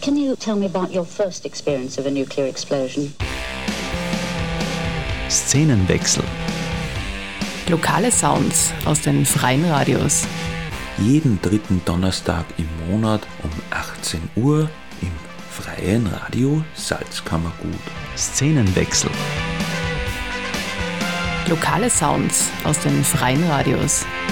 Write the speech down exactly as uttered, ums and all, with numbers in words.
Can you tell me about your first experience of a nuclear explosion? Szenenwechsel. Lokale Sounds aus den freien Radios. Jeden dritten Donnerstag im Monat um achtzehn Uhr im freien Radio Salzkammergut. Szenenwechsel. Lokale Sounds aus den freien Radios.